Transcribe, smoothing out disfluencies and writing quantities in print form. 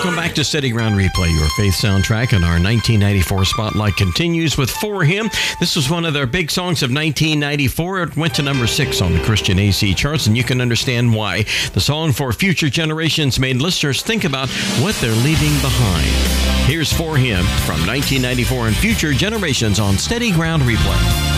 Welcome back to Steady Ground Replay, your faith soundtrack, and our 1994 Spotlight continues with For Him. This was one of their big songs of 1994. It went to number 6 on the Christian AC charts, and you can understand why. The song For Future Generations made listeners think about what they're leaving behind. Here's For Him from 1994 and Future Generations on Steady Ground Replay.